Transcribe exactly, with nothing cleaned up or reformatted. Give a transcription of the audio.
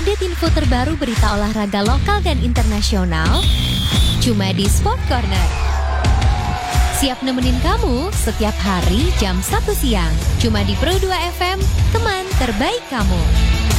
update info terbaru berita olahraga lokal dan internasional, cuma di Sport Corner. Siap nemenin kamu setiap hari jam satu siang, cuma di Pro dua F M, teman terbaik kamu.